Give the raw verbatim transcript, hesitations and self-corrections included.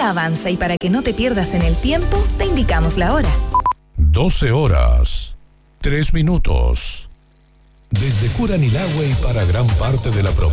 día avanza y para que no te pierdas en el tiempo, te indicamos la hora. doce horas, tres minutos. Desde Curanilahue y para gran parte de la provincia.